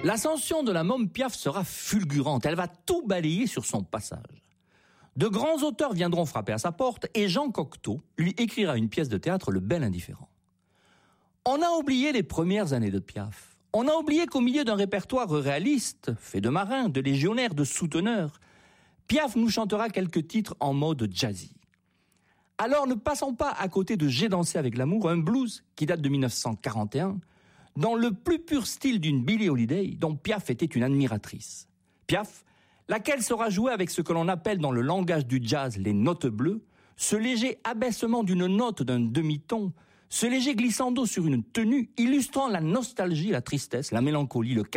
L'ascension de la Môme Piaf sera fulgurante, elle va tout balayer sur son passage. De grands auteurs viendront frapper à sa porte et Jean Cocteau lui écrira une pièce de théâtre, Le Bel Indifférent. On a oublié les premières années de Piaf. On a oublié qu'au milieu d'un répertoire réaliste, fait de marins, de légionnaires, de souteneurs, Piaf nous chantera quelques titres en mode jazzy. Alors ne passons pas à côté de J'ai dansé avec l'amour, un blues qui date de 1941, dans le plus pur style d'une Billie Holiday dont Piaf était une admiratrice. Piaf, laquelle sera jouée avec ce que l'on appelle dans le langage du jazz les notes bleues, ce léger abaissement d'une note d'un demi-ton, ce léger glissando sur une tenue illustrant la nostalgie, la tristesse, la mélancolie, le